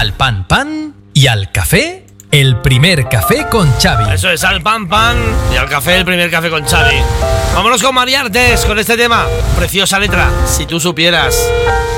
Al pan pan y al café, el primer café con Xavi. Eso es, al pan pan y al café, el primer café con Xavi. Vámonos con María Artes, con este tema. Preciosa letra, si tú supieras.